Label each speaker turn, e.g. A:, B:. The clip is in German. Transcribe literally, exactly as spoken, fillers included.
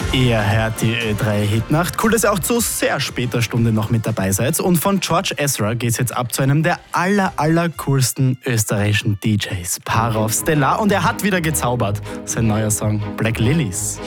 A: Ihr hört die Ö drei Hitnacht. Cool, dass ihr auch zu sehr später Stunde noch mit dabei seid. Und von George Ezra geht's jetzt ab zu einem der aller, aller coolsten österreichischen D Js, Parov Stellar. Und er hat wieder gezaubert. Sein neuer Song Black Lilies.